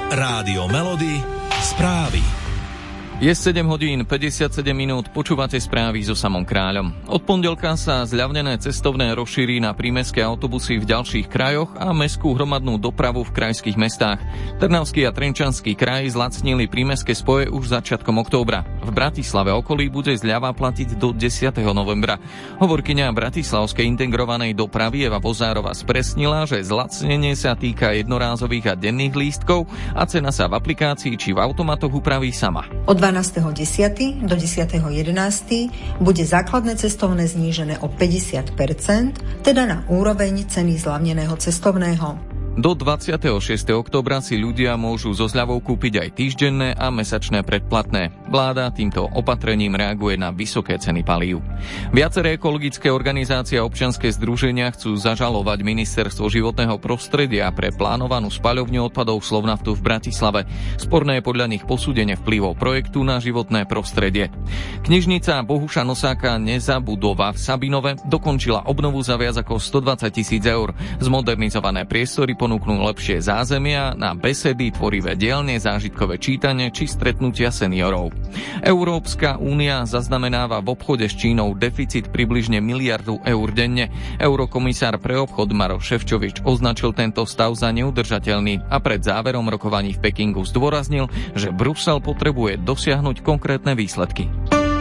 Rádio Melody, správy. Je 7 hodín 57 minút, počúvate správy so Samom Kráľom. Od pondelka sa zľavnené cestovné rozšíri na prímestské autobusy v ďalších krajoch a mestskú hromadnú dopravu v krajských mestách. Trnavský a Trenčanský kraj zlacnili prímestské spoje už začiatkom októbra. V Bratislave okolí bude zľava platiť do 10. novembra. Hovorkyňa Bratislavskej integrovanej dopravy Eva Vozárova spresnila, že zlacnenie sa týka jednorázových a denných lístkov a cena sa v aplikácii či v automatoch upraví sama. Od 12.10. do 10.11. bude základné cestovné znížené o 50%, teda na úroveň ceny zľavneného cestovného. Do 26. októbra si ľudia môžu so zľavou kúpiť aj týždenné a mesačné predplatné. Vláda týmto opatrením reaguje na vysoké ceny palív. Viaceré ekologické organizácie a občianske združenia chcú zažalovať Ministerstvo životného prostredia pre plánovanú spaľovňu odpadov Slovnaftu v Bratislave. Sporné je podľa nich posúdenie vplyvov projektu na životné prostredie. Knižnica Bohuša Nosáka Nezabudova v Sabinove dokončila obnovu za viac ako 120 000 eur. Zmodernizované priestory ponúknú lepšie zázemia na besedy, tvorivé dielne, zážitkové čítanie či stretnutia seniorov. Európska únia zaznamenáva v obchode s Čínou deficit približne 1 miliardu eur denne. Eurokomisár pre obchod Maroš Šefčovič označil tento stav za neudržateľný a pred záverom rokovaní v Pekingu zdôraznil, že Brusel potrebuje dosiahnuť konkrétne výsledky.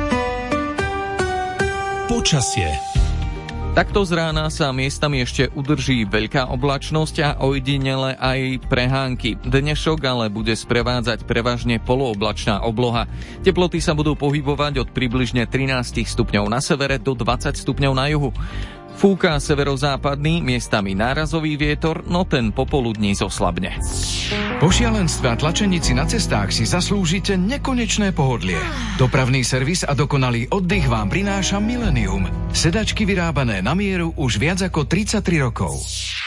Počasie. Takto z rána sa miestami ešte udrží veľká oblačnosť a ojedinele aj prehánky. Dnešok ale bude sprevádzať prevažne polooblačná obloha. Teploty sa budú pohybovať od približne 13 stupňov na severe do 20 stupňov na juhu. Fúka severozápadný, miestami nárazový vietor, no ten popoludní zoslabne. Po šialenstve a tlačenici na cestách si zaslúžite nekonečné pohodlie. Dopravný servis a dokonalý oddych vám prináša Millennium. Sedačky vyrábané na mieru už viac ako 33 rokov.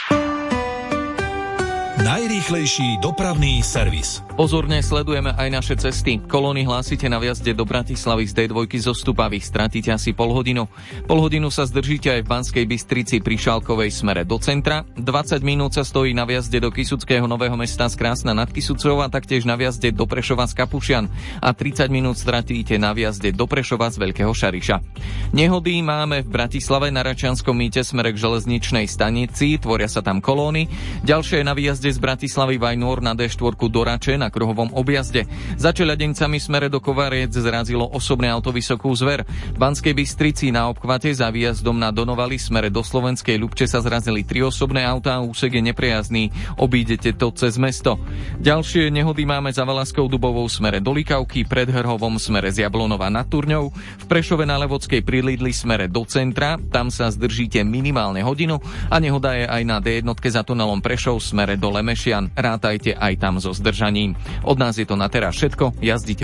Najrýchlejší dopravný servis. Pozorne sledujeme aj naše cesty. Kolóny hlásite na vjazde do Bratislavy z D2 zo Stupavých, stratíte asi pol hodinu. Pol hodinu sa zdržíte aj v Banskej Bystrici pri Šálkovej smere do centra. 20 minút sa stojí na vjazde do Kysuckého Nového Mesta z Krásna nad Kysucou a taktiež na vjazde do Prešova z Kapušian a 30 minút stratíte na vjazde do Prešova z Veľkého Šariša. Nehody máme v Bratislave na Račianskom mýte smere k železničnej stanici, tvoria sa tam kolóny. Ďalšie na výjazde z Bratislavy Vajnor na D4 do Rače na kruhovom objazde. Za Čeľadencami smere do Kovariec zrazilo osobné auto Vysokú Zver. V Banskej Bystrici na obchvate za výjazdom na Donovali smere do Slovenskej Ľubče sa zrazili 3 osobné autá a úsek je nepriazný. Obídete to cez mesto. Ďalšie nehody máme za Valaskou Dubovou smere do Likavky, pred Hrhovom smere z Jablonova nad Turňou, v Prešove na Levodskej pri Lidli smere do centra, tam sa zdržíte minimálne hodinu a nehoda je aj na D1 za tunelom Prešov smere do Lemešian. Rátajte aj tam so zdržaním. Od nás je to na teraz všetko. Jazdite